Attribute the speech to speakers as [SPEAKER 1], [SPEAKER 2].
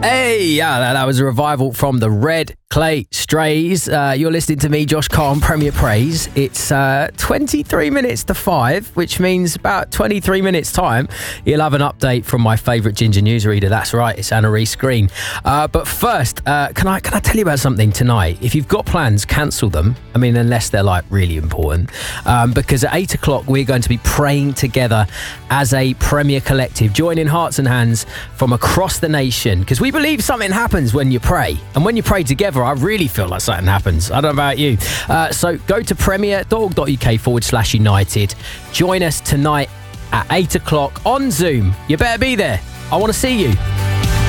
[SPEAKER 1] Hey, yeah, that was a revival from the Red Clay Strays. You're listening to me, Josh Carr, on Premier Praise. It's 23 minutes to 5, which means about 23 minutes' time, you'll have an update from my favourite ginger newsreader. That's right, it's Anna-Reese Green. But first, can I tell you about something tonight? If you've got plans, cancel them. I mean, unless they're like really important. Because at 8 o'clock, we're going to be praying together as a Premier collective, joining hearts and hands from across the nation. Because we believe something happens when you pray. And when you pray together, I really feel like something happens. I don't know about you. So go to premier.org.uk/united. Join us tonight at 8 o'clock on Zoom. You better be there. I want to see you.